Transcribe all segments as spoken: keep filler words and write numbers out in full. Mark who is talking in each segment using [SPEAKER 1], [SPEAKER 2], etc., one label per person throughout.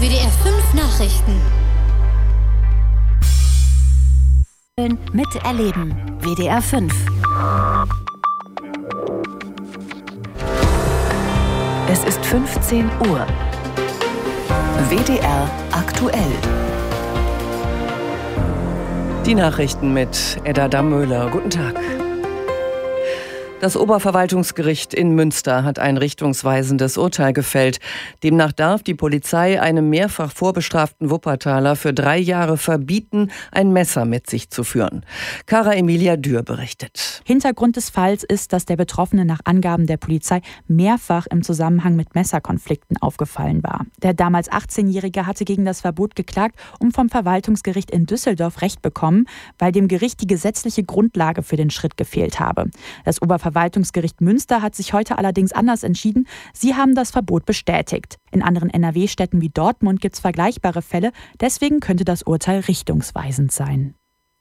[SPEAKER 1] W D R fünf Nachrichten.
[SPEAKER 2] Miterleben. W D R fünf. Es ist fünfzehn Uhr. W D R aktuell.
[SPEAKER 3] Die Nachrichten mit Edda Dammöhler. Guten Tag. Das Oberverwaltungsgericht in Münster hat ein richtungsweisendes Urteil gefällt. Demnach darf die Polizei einem mehrfach vorbestraften Wuppertaler für drei Jahre verbieten, ein Messer mit sich zu führen. Cara Emilia Dürr berichtet.
[SPEAKER 4] Hintergrund des Falls ist, dass der Betroffene nach Angaben der Polizei mehrfach im Zusammenhang mit Messerkonflikten aufgefallen war. Der damals achtzehnjährige hatte gegen das Verbot geklagt und vom Verwaltungsgericht in Düsseldorf Recht bekommen, weil dem Gericht die gesetzliche Grundlage für den Schritt gefehlt habe. Das Oberverwaltungsgericht Verwaltungsgericht Münster hat sich heute allerdings anders entschieden. Sie haben das Verbot bestätigt. In anderen N R W-Städten wie Dortmund gibt es vergleichbare Fälle. Deswegen könnte das Urteil richtungsweisend sein.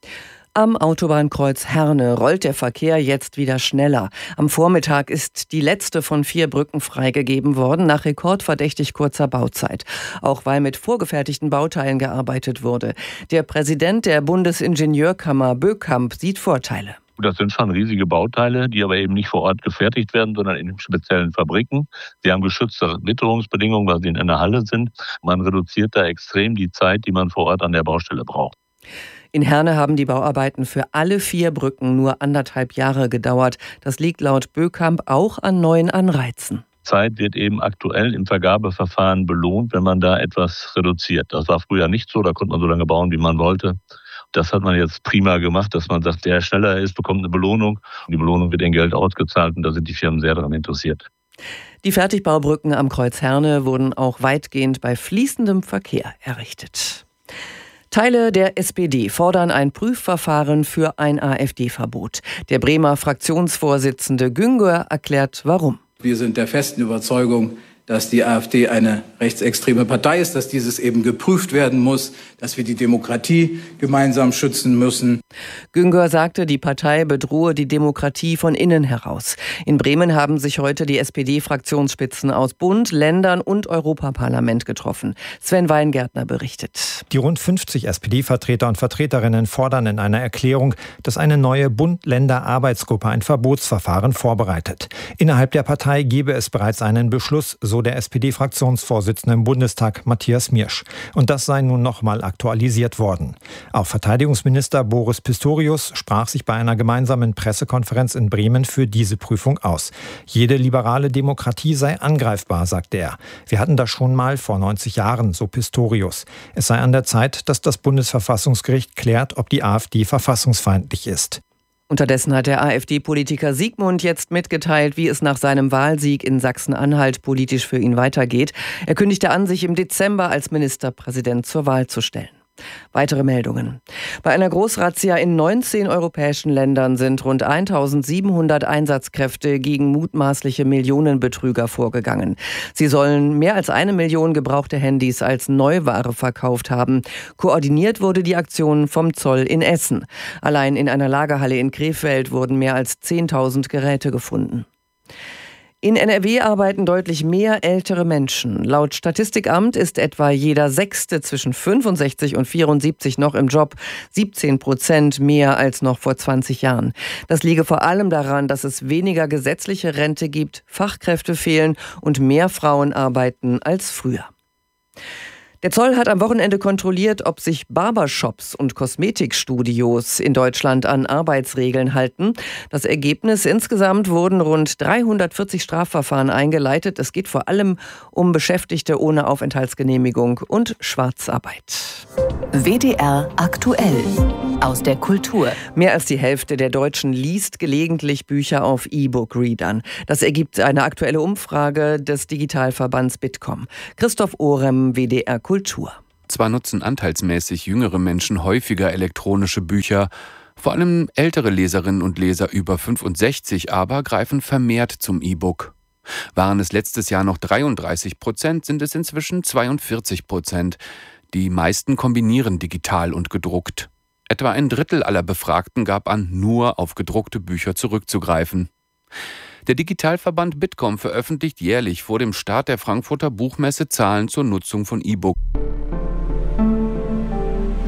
[SPEAKER 3] Am Autobahnkreuz Herne rollt der Verkehr jetzt wieder schneller. Am Vormittag ist die letzte von vier Brücken freigegeben worden, nach rekordverdächtig kurzer Bauzeit. Auch weil mit vorgefertigten Bauteilen gearbeitet wurde. Der Präsident der Bundesingenieurkammer Bökamp sieht Vorteile.
[SPEAKER 5] Das sind schon riesige Bauteile, die aber eben nicht vor Ort gefertigt werden, sondern in speziellen Fabriken. Sie haben geschützte Witterungsbedingungen, weil sie in einer Halle sind. Man reduziert da extrem die Zeit, die man vor Ort an der Baustelle braucht.
[SPEAKER 3] In Herne haben die Bauarbeiten für alle vier Brücken nur anderthalb Jahre gedauert. Das liegt laut Bökamp auch an neuen Anreizen.
[SPEAKER 5] Zeit wird eben aktuell im Vergabeverfahren belohnt, wenn man da etwas reduziert. Das war früher nicht so, da konnte man so lange bauen, wie man wollte. Das hat man jetzt prima gemacht, dass man sagt, der schneller ist, bekommt eine Belohnung. Und die Belohnung wird in Geld ausgezahlt und da sind die Firmen sehr daran interessiert.
[SPEAKER 3] Die Fertigbaubrücken am Kreuz Herne wurden auch weitgehend bei fließendem Verkehr errichtet. Teile der S P D fordern ein Prüfverfahren für ein AfD-Verbot. Der Bremer Fraktionsvorsitzende Güngör erklärt, warum.
[SPEAKER 6] Wir sind der festen Überzeugung, dass die AfD eine rechtsextreme Partei ist, dass dieses eben geprüft werden muss, dass wir die Demokratie gemeinsam schützen müssen.
[SPEAKER 3] Güngör sagte, die Partei bedrohe die Demokratie von innen heraus. In Bremen haben sich heute die S P D-Fraktionsspitzen aus Bund, Ländern und Europaparlament getroffen. Sven Weingärtner berichtet.
[SPEAKER 7] Die rund fünfzig S P D-Vertreter und Vertreterinnen fordern in einer Erklärung, dass eine neue Bund-Länder-Arbeitsgruppe ein Verbotsverfahren vorbereitet. Innerhalb der Partei gebe es bereits einen Beschluss, so der S P D-Fraktionsvorsitzende im Bundestag Matthias Miersch. Und das sei nun nochmal aktualisiert worden. Auch Verteidigungsminister Boris Pistorius sprach sich bei einer gemeinsamen Pressekonferenz in Bremen für diese Prüfung aus. Jede liberale Demokratie sei angreifbar, sagte er. Wir hatten das schon mal vor neunzig Jahren, so Pistorius. Es sei an der Zeit, dass das Bundesverfassungsgericht klärt, ob die AfD verfassungsfeindlich ist.
[SPEAKER 3] Unterdessen hat der AfD-Politiker Siegmund jetzt mitgeteilt, wie es nach seinem Wahlsieg in Sachsen-Anhalt politisch für ihn weitergeht. Er kündigte an, sich im Dezember als Ministerpräsident zur Wahl zu stellen. Weitere Meldungen. Bei einer Großrazzia in neunzehn europäischen Ländern sind rund eintausendsiebenhundert Einsatzkräfte gegen mutmaßliche Millionenbetrüger vorgegangen. Sie sollen mehr als eine Million gebrauchte Handys als Neuware verkauft haben. Koordiniert wurde die Aktion vom Zoll in Essen. Allein in einer Lagerhalle in Krefeld wurden mehr als zehntausend Geräte gefunden. In N R W arbeiten deutlich mehr ältere Menschen. Laut Statistikamt ist etwa jeder Sechste zwischen fünfundsechzig und vierundsiebzig noch im Job, siebzehn Prozent mehr als noch vor zwanzig Jahren. Das liege vor allem daran, dass es weniger gesetzliche Rente gibt, Fachkräfte fehlen und mehr Frauen arbeiten als früher. Der Zoll hat am Wochenende kontrolliert, ob sich Barbershops und Kosmetikstudios in Deutschland an Arbeitsregeln halten. Das Ergebnis: insgesamt wurden rund dreihundertvierzig Strafverfahren eingeleitet. Es geht vor allem um Beschäftigte ohne Aufenthaltsgenehmigung und Schwarzarbeit.
[SPEAKER 2] W D R aktuell. Aus der Kultur.
[SPEAKER 3] Mehr als die Hälfte der Deutschen liest gelegentlich Bücher auf E-Book-Readern. Das ergibt eine aktuelle Umfrage des Digitalverbands Bitkom. Christoph Ohrem, W D R Kultur.
[SPEAKER 8] Zwar nutzen anteilsmäßig jüngere Menschen häufiger elektronische Bücher, vor allem ältere Leserinnen und Leser über fünfundsechzig aber greifen vermehrt zum E-Book. Waren es letztes Jahr noch dreiunddreißig Prozent, sind es inzwischen zweiundvierzig Prozent. Die meisten kombinieren digital und gedruckt. Etwa ein Drittel aller Befragten gab an, nur auf gedruckte Bücher zurückzugreifen. Der Digitalverband Bitkom veröffentlicht jährlich vor dem Start der Frankfurter Buchmesse Zahlen zur Nutzung von E-Book.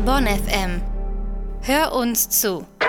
[SPEAKER 1] Bonn F M. Hör uns zu.